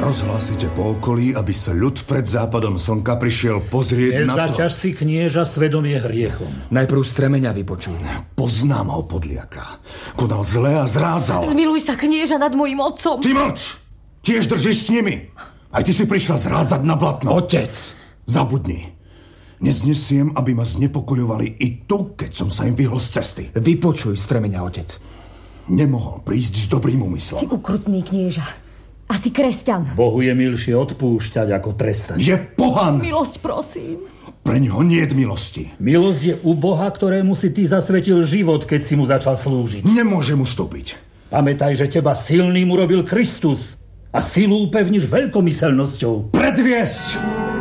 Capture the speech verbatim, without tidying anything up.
Rozhlásite po okolí, aby sa ľud pred západom slnka prišiel pozrieť na to. Nezaťaž si, knieža, svedomie hriechom. Najprv Stremeňa vypočuj. Poznám ho, podliaka. Konal zle a zrádzal. Zmiluj sa, knieža, nad mojím otcom. Ty mlč! Tiež držíš s nimi. Aj ty si prišla zrádzať na blatno. Otec! Zabudni. Neznesiem, aby ma znepokojovali i tu, keď som sa im vyhol z cesty. Vypočuj, Stremeňa, otec. Nemohol prísť s dobrým úmyslom. Si ukrutný, knieža. A si kresťan. Bohu je milšie odpúšťať ako trestať. Je pohan. Milosť, prosím. Preňho niet milosti. Milosť je u Boha, ktorému si ty zasvetil život, keď si mu začal slúžiť. Nemôžem ustúpiť. Pamätaj, že teba silným urobil Kristus a silu upevníš veľkomyselnosťou. Predviesť!